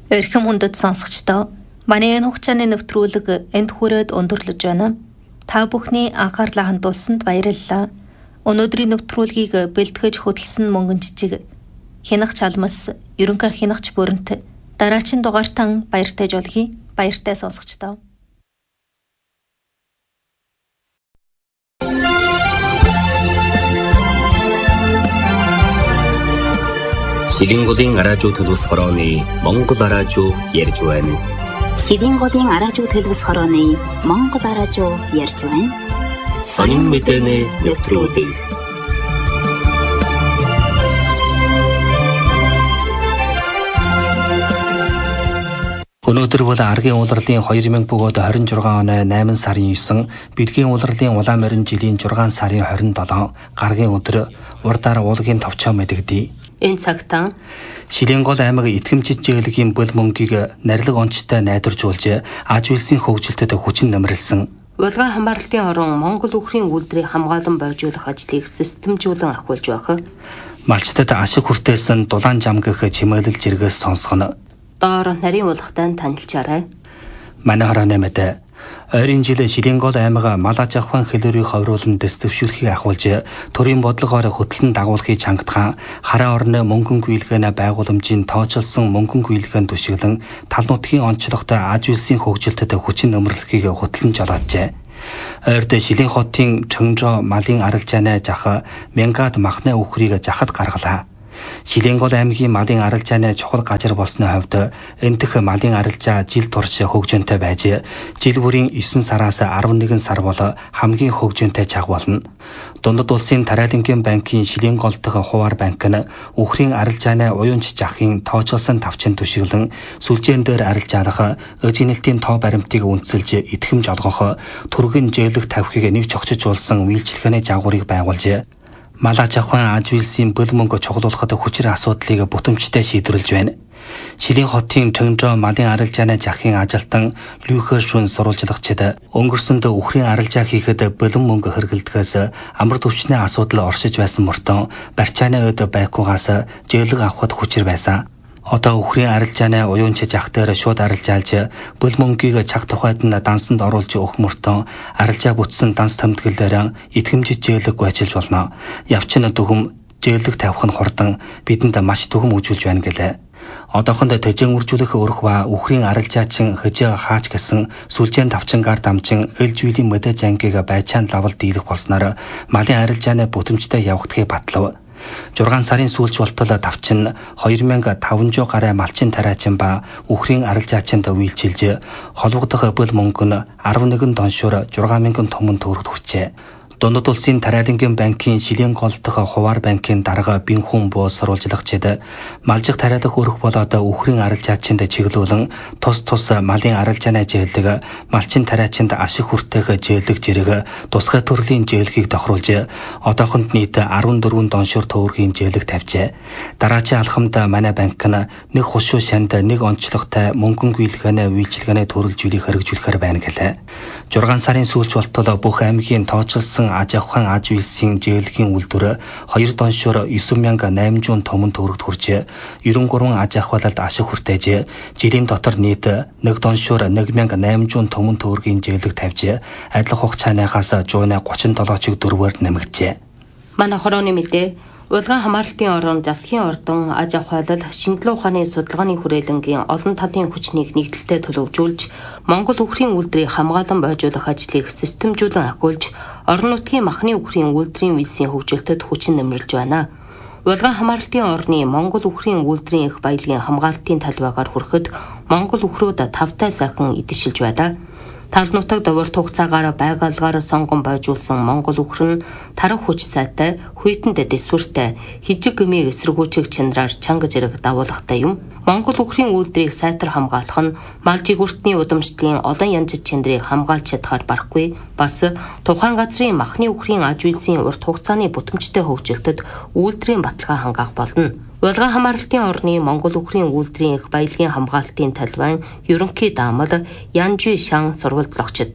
Эрхэм хүндэт сонсогчдоо манай энэ хугацааны нэвтрүүлэг энд хүрээд өндөрлөж байна. Та бүхний анхаарлаа хандуулсанд баярлалаа. Өнөөдрийн нэвтрүүлгийг бэлтгэж хөтлсөн мөнгөн жижиг Хянах Чалмас, ерөнхий хянагч бүрэнт дараачин дугаартан баяртай жолгий. Баяртай сонсогчдоо. Шилинголын араажуу төлөвс хорооны Монгол араажуу ярьж байна. Шилинголын араажуу төлөвс хорооны Монгол араажуу ярьж байна. Сонин мэдэнэ нэвтрүүлэг. Өнөөдөр бол аргийн улирлын 2026 оны 8 сарын 9, бидгийн улирлын улаан морин жилийн 6 сарын 27 гаргийн өдөр урдаар уулгийн товчоо мэдэгдэе. Энэ цагтаа Шилингол аймаг итгэмжит жиглэгийн бүл мөнгийг нарилга онцтой найдваржуулж аж үйлсийн хөгжилтэд хүчин нэмэрлсэн. Улгаан хамгаалалтын орон Монгол үхрийн үйлдвэрийг хамгаалан бойжуулах ажлыг системжүүлэн ахиулж байх. Малчтад ашиг хүртээсэн дулаан жам гэх чимэглэл жиргээс сонсгоно. Доор нарийн улгатай танилцаарай. Манай хорооны мэдээ. Ойрын жил Шилингол аймаг мал аж ахуйн хэлбэрийг ховруулан дэвсгэрхийг ахиулж төрийн бодлогоор хөтлөн дагуулахыг чангатхан хараа орны мөнгөн гүйлгээнэ байгууламжийн тооцоолсон мөнгөн гүйлгээн түшиглэн тал нутгийн онцлогтой аж үйлсийн хөгжилтэд хүчин нэмэрлэхийг хөтлөн жолооджээ. Ойрд Шилин хотын Чөмжо малын арилжааны жах Мянгад махны үхрийг жахад гаргалаа. Шилингол аймгийн малын арилжааны чухал газар болсны хувьд энтэх малын арилжаа жил турш хөгжөөнтэй байж жил бүрийн 9 сараас 11 сар бол хамгийн хөгжөөнтэй чаг болно. Дундад улсын Тариалангийн банкын Шилингол дахь хуваар банк нь үхрийн арилжааны уянч жахын тооцоолсон тавчин түшиглэн сүлжээн дээр арилжаалах эжинэлтийн тоо баримтыг үндэслэж итгэмж олгох түргэн жиглэх тавхийг нэг чогчжуулсан үйлчилгээний жаагуурыг байгуулж мал аж ахуйн аж үйлсийн бүл мөнгө чухлуулахад хүчээр асуудлыг бүтэмжтэй шийдвэрлэж байна. Шилин хотын Чөмжо малын арилжааны жахын ажилтан Люхер Шүн сурвалжлагчид өнгөрсөнд үхрийн арилжаа хийхэд бэлэн мөнгө хэрэгэлдгээс амар төвчний асуудал оршиж байсан мөртөө барьцааны өд байкугаас жиглэг авахд хүчээр байсан. Одоо үхрийн арилжааны уянч жах дээр шууд арилжаалж бүл мөнгийг чаг тухайд нь дансанд оруулж өгөх мөртөө арилжаа бүтсэн данс тэмдэглэлээр итгэмжит жиглэггүй ажиллаж болно. Явчин дүгм жиглэг тавих нь хурдан бидэнд маш дүгм үзүүлж байна гэлээ. Одоохонд төжин үржүүлэх өрх ба үхрийн арилжаачин хөжөө хаач гэсэн сүлжээн тавчингаар дамжин ээлжүйлийн мэдээж ангийг байчаан лавал дийлэх болсноор малын арилжааны бүтэмжтэй явагдахыг батлав. 6 сарын сүүлч болтол давчин 2500 гаруй малчин тариачин ба үхрийн арилжаачинд үйлчилж холбогдох бүл мөнгө нь 11 доншуур 6000 томон төгрөгт хүрчээ. Дундад улсын Тариалангийн банкын Шилингол дахь хуваар банкын дарга Бинхүн буу сурвалжлагчид малжих тариалах өрх болоод үхрийн арилжаачинд чиглүүлэн тус малын арилжааны жиглэг малчин тариачинд ашиг хүртээх жиглэг жирэг тусгай төрлийн жиглэгийг тохируулж одоохонд нийт 14 доншуур төгрөгийн жиглэг тавьжээ. Дараачийн алхамд манай банк нь нэг хушуу шанд нэг онцлогтой мөнгөн гүйлгээнэ үйлчилгээний төрөлжүүлийг хэрэгжүүлэхээр байна гэлээ. 6 сарын сүүлч болтол бүх аймгийн тооцоолсон аж ахуйн аж үйлсийн жиглэгийн үйлдвэр 2 доншуур 9800 томон төгрөгт хүрчээ. 93 аж ахуйлалд ашиг хүртээж жилийн дотор нийт 1 доншуур 1800 томон төгрөгийн жиглэг тавьж адилхан хугацааныхаас жууны 37-ыг 4-ээр нэмэгджээ. Манай хорооны мэдээ Улгаан хамгаалалтын орон засгийн ордон аж ахуйлал шинжилгээ ухааны судалгааны хүрээлэнгийн олон талын хүчнийг нэгдэлтэй төлөвжүүлж Монгол үхрийн үйлдвэрийг хамгаалан бойжуулах ажлыг системжүүлэн ахиулж орон нутгийн махны үхрийн үйлдвэрийн визийн хөгжилтэд хүчин нэмэрлэж байна. Улгаан хамгаалалтын орны Монгол үхрийн үйлдвэрийн их баялагын хамгаалалтын талбайгаар хүрэхэд Монгол үхрүүд тавтай сайхан идшилж байдаг. Тал нутагт урт хугацаагаар байгальгаар сонгон бойжуулсан Монгол үхэр нь тарах хүч сайтай, хүйтэн дэсвэртэй, хижиг гмийг эсэргүүцэх чанараар чанга зэрэг дагуулгатай юм. Монгол үхрийн үйлдвэрийг сайтар хамгаалах нь мал жигүүртний удамшлын олон янз чанарыг хамгаалж чадхаар барахгүй. Бас тухайн газрын махны үхрийн аж үйлсийн урт хугацааны бүтэмжтэй хөгжилтэд үйлдвэрийн баталгаа хангаах болно. Улгаан хамгаалалтын орны Монгол үхрийн үйлдвэрийн их баялагын хамгаалтын талбайн ерөнхий даамал Янжи Шан сурвалжлагчид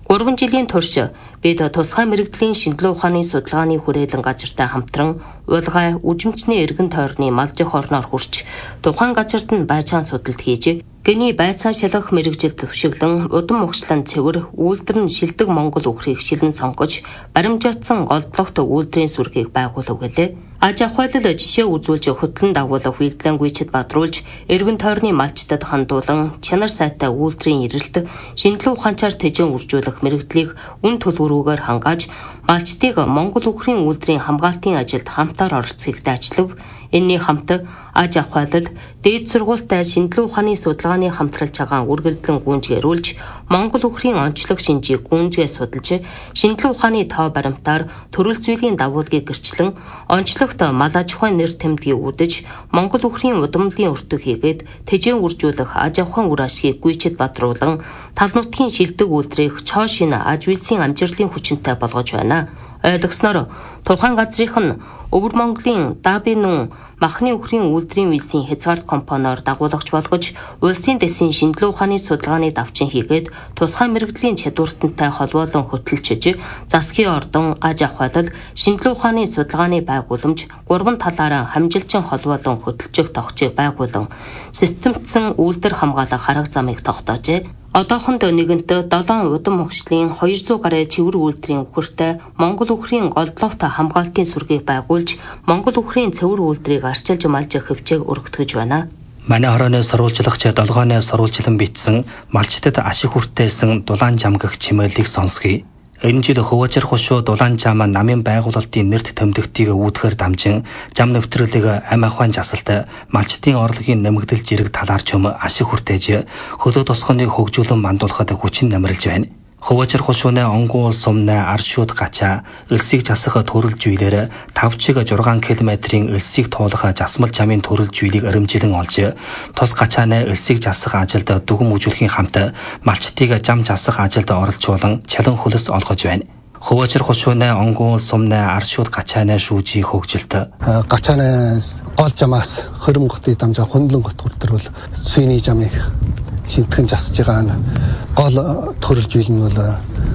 3 жилийн турш бид тусгай мэрэгдлийн шинжилгээ ухааны судалгааны хүрээлэн газартай хамтран улгай үжимчний эргэн тойрны малжих орноор хүрч тухайн газарт нь байцаан судалт хийж гэний байцаан шалгах мэрэгжил төвшиглэн удам ухшлан цэвэр үйлдвэр нь шилдэг Монгол үхрийг шилэн сонгож баримжаатсан голдлогт үйлдвэрийн сүргийг байгуулав гэлээ. Аж ахуйлал жишээ үзүүлж хөтлөн дагуулах үйлдэлнгүйчд бадруулж эргэн тойрны малчтад хандуулан чанар сайтай үйлдвэрийн эрэлт шинжилгээ ухаанчаар тэжэн үржүүлэх мэрэгдлийг үн төлбөрүүгээр хангааж малчдыг Монгол үхрийн үйлдвэрийн хамгаалтын ажилд хамтаар оролцохыг дачлав. Энэний хамт аж ахуйлал дээд сургуультай шинжилгээ ухааны судалгааны хамтралж байгаа үргэлжлэн гүйцгээрүүлж Монгол үхрийн онцлог шинжийг гүйцгээ судалж шинжилгээ ухааны тоо баримтаар төрөл зүйлийн дагуулгыг гэрчлэн онцлогт мал аж ахуйн нэр тэмдгийг үдэж Монгол үхрийн удамлын өртөг хийгээд тэжээн үржүүлэх аж ахуйн үр ашгийг гүйцэд бадруулан тал нутгийн шилдэг үйлдвэрийг цоо шинэ аж үйлсийн амжилтын хүчинтэй болгож байна. Ойлгосноор тухайн газрынх нь Өвөр Монголын Дабинун махны үхрийн үйлдвэрийн үйлсийн хязгаарт компаниор дагуулагч болгож улсын дэсийн шинжилгээ ухааны судалгааны давчин хийгээд тусгай мэрэгдлийн чадвартантай холбоолон хөтөлчөж засгийн ордон аж ахуйлал шинжилгээ ухааны судалгааны байгууламж 3 талаараа хамжилчин холбоолон хөтөлчих тогтчийг байгуулан системтсэн үйлдвэр хамгаалах арга замыг тогтоожээ. Одоохондоо нэгэнтээ 7 удам ухшлын 200 гаруй цэвэр үйлдвэрийн үхэртэй Монгол үхрийн голдлогт хамгаалтын сүргийг байгуулж Монгол үхрийн цэвэр үйлдвэрийг арчилж малжих хөвчээг өргөтгөж байна. Манай хорооны сурвалжлагч долгооны сурвалжлан бичсэн малчтад ашиг хүртээсэн дулаан жам гэх чимэглэлийг сонсгий. Энэ жил Хөвөчөр хушуу дулаан жам намын байгуулалтын нэрт тэмдэгтийг үүдхээр дамжин жам нэвтрүүлэг амь ахуйн жасалт малчтын орлогын нэмэгдэл жирэг талаар ч юм ашиг хүртээж хөлөө тосгоныг хөгжүүлэн мандуулахад хүчин намралж байна. Хөвөчөр хушууны онгуул сумны аршууд гачаа элсийг засах төрөл жийлэр 5-6 км-ийн элсийг туулах жасмал жамын төрөл жийлийг өрөмжилэн олж тус гачааны элсийг засах ажилд дүгм үзүүлэхийн хамт малчтыг жам засах ажилд оролцуулан чалан хөлс олгож байна. Хөвөчөр хушууны онгуул сумны аршууд гачааны шүүжийн хөгжилт гачааны гол жамаас хөрөнгөтний дамжаа хөндлөн гот хүртэл сүйний жамыг шинтгэн засж байгаа гол төрөл жийл нь бол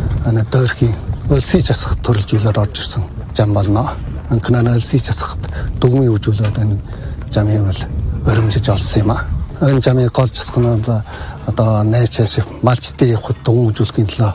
дөрхийн өлсөй засах төрөл жийлээр орж ирсэн жам болно. Анкнаа өлсөй засахад дүгмийн үжүүлээд энэ жамыг бол өрөмжиж олсон юм а. Энэ жамыг гол засах нь одоо найчааш малчтын явахд дүгм үжүүлэхийн төлөө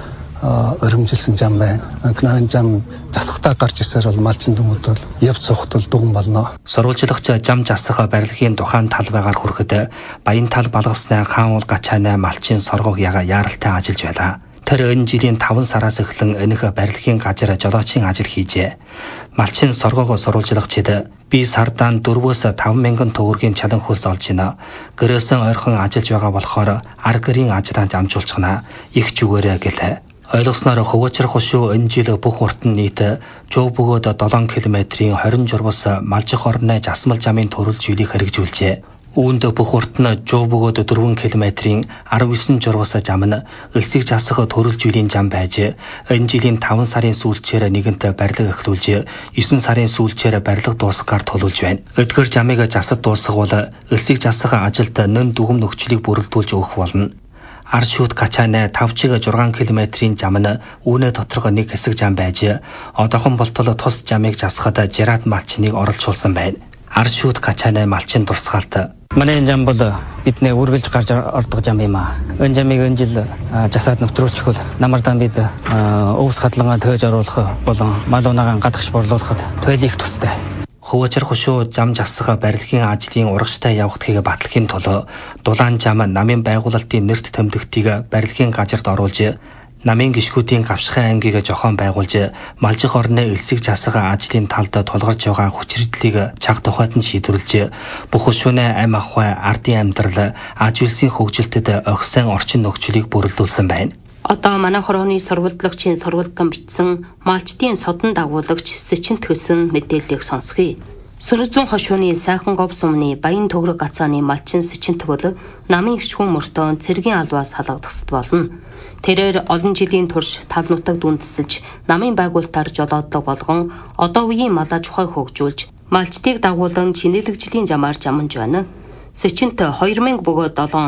өрөмжилсэн жам байна. Анкнаа жам засахтаа гарч ирсээр бол малчин дүмүүд бол явц сухт бол дүгм болно. Сурвалжлагч жам засах барилгын тухайн талбайгаар хүрэхэд баян тал балгасны хаан уул гачааны малчин соргог яаралтай ажиллаж байлаа. Тэр энэ жилийн 5 сараас эхлэн энэх барилгын газар жолоочийн ажил хийжээ. Малчин соргог сурвалжлагчид би сардаан 4-5 мянган төгрөгийн чалан хөлс олж байна. Гэрээсэн ойрхон ажиллаж байгаа болохоор аргэрийн ажлаа амжуулчихна. Их зүгээрээ гэлээ. Ойлгосноор Хөвөчөр хушуу энэ жил бүх урт нь нийт жуу бөгөөд 7 км-ийн 20 журвас малжих орны жасмал жамын төрөл жийлийг хэрэгжүүлжээ. Үүнд бүх урт нь жуу бөгөөд 4 км-ийн 19 журвас жам нь элсийг засах төрөл жийлийн жам байж энэ жилийн 5 сарын сүүлчээр нэгэнт барилга эхлүүлж 9 сарын сүүлчээр барилга дуусгаар төлөвлөж байна. Эдгээр жамыг засад дуусгах бол элсийг засах ажилд нэн дүгм нөхцөлийг бүрэлдүүлж өгөх болно. Аршууд гачааны 5-6 км-ийн жам нь үүнээ доторх нэг хэсэг жам байж одоохон болтол тус жамыг засахад жирад малчныг оролцуулсан байна. Аршууд гачааны малчин дурсгалт. Манай энэ жам бол бидний үргэлж гарч ордог жам юм аа. Энэ жамыг энэ жил засаад нэвтрүүлчих бол намардан бид өвс хадлангаа тойж оруулах болон мал унаагаан гадагш борлуулахад туйлын их тустай. Хөвөчөр хушуу жам засах барилгын ажлын урагштай явагдахыг батлахын тулд дулаан жам намын байгуулалтын нэрт тэмдэгтийг барилгын газарт оруулж намын гишгүүдийн гавшихын ангийг жохон байгуулж малжих орны элсийг засах ажлын талд тулгарч байгаа хүчирдлийг чаг тухайд нь шийдвэрлэж бүх хушууны амь ахуй ардын амьдрал аж үйлсийн хөгжилтэд огсон орчин нөхцөлийг бүрэлдүүлсэн байна. Одоо манай хорооны сурвалжлагчийн сурвалдан бичсэн малчтын содон дагуулагч Сэчинт хөсөн мэдээллийг сонсгий. Сүнэзүүн хошууны сайхан гов сумны баян төгрөг гацааны малчин Сэчинт бол намын ишгүүн мөртөө цэргийн албаас халагдахсад болно. Тэрээр олон жилийн турш тал нутаг дүнсэлж намын байгуулалтаар жолоодлого болгон одоо үеийн мал аж ахуйг хөгжүүлж малчтыг дагуулan чинэлэгжлийн жамаар жаманж байна. Сэчинт 2007 онд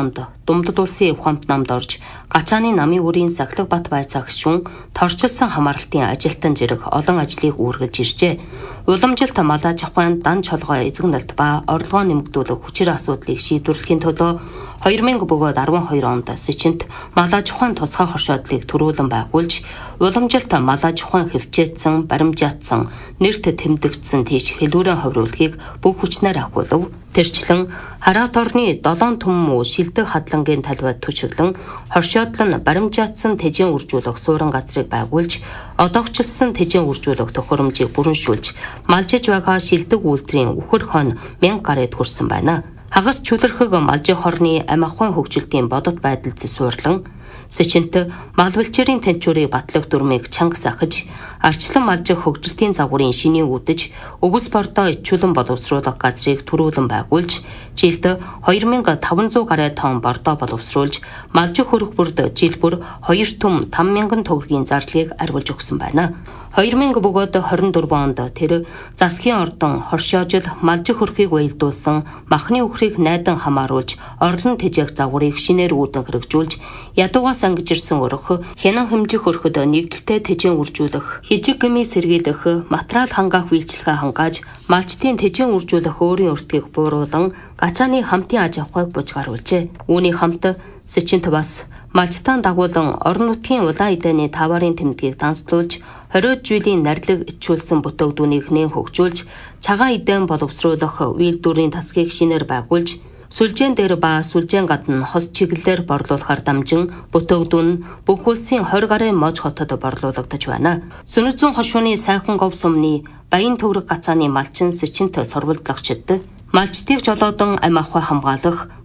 Думдад улсын ухаамт намд орж Гачааны намын үрийн Сахилга бат байцаа гишүүн торчилсан хамааралтын ажилтан зэрэг олон ажлыг үүргэлж иржээ. Уламжилт мал аж ахуйн дан чолгой эзэгнэлт ба орлогоо нэмэгдүүлэх хүчээр асуудлыг шийдвэрлэхийн төлөө 2000 бөгөөд 12 онд Сичинт мал аж ахуйн тусгай хоршоодлыг төрүүлэн байгуулж, уламжилт мал аж ахуйн хөвчээдсэн, баримжаатсан, нэрт тэмдэгдсэн тийш хэлүүрэн хувирлахыг бүх хүчнээр ахуулв. Тэрчлэн хараат орны 7 төмөн шилдэг хадлагын талбайд түшиглэн хоршоодлол нь баримжаатсан тэжийн үржүүлэх суурин газрыг байгуулж, одоогчлсон тэжийн үржүүлэх тохиромжийг бүрэншүүлж, малжиж байгаа шилдэг үйлдвэрийн үхэр хон 1000 гаруйд хүрсэн байна. Хагас чөлөрхөг малжих хорны амь ахуйн хөгжилтийн бодит байдалд суйрлан Сичинт мал бэлчээрийн тэнцвэрийг батлах дүрмийг чанга сахиж, арчлан малжих хөгжилтийн загварын шинийн үдэж, өвс бордоо ичүүлэн боловсруулах газрыг төрүүлэн байгуулж, жилд 2500 гаруй тонн бордоо боловсруулж, малжих хөрөх бүрд жил бүр 2 төм 5000 төгрөгийн зарлигийг арвилж өгсөн байна. 2000 бөгөөд 24 онд тэр засгийн ордон хоршоожил малжих хөрхийг уялдуулсан махны үхрийг найдан хамааруулж, орлон тэжээх загварыг шинээр үүдэн хэрэгжүүлж, ядуугаас ангиж ирсэн өрөх, хянан хэмжих өрхөд нэгдэлтэй тэжээн үржүүлэх, хижиг гмий сэргийлэх, материал хангаах үйлчлэгээ хангааж, малчтын тэжээн үржүүлэх өөрийн өртгийг бууруулан, Гачааны хамтын аж ахуйг бужгааруулжээ. Үүний хамт Сичинт бас малчтаан дагуулan орон нутгийн улаан эдэний таварын тэмдгийг данслуулж, 20 жилийн нарилэг ичүүлсэн бүтээгдүүнийг нээн хөгжүүлж, цагаан эдэн боловсруулах үйлдвэрийн тасгийг шинээр байгуулж, сүлжээн дээр ба сүлжээн гадна хос чиглэлээр борлуулахар дамжин бүтээгдүүн нь бүх улсын 20 гаруй мож хотод борлуулагдаж байна. Сүнэзэн хошууны сайхан говь сумны Баян төврөг Гацааны малчин Сичинт сурвалдлагчид малчдыг жолоодон амь ахуй хамгаалах,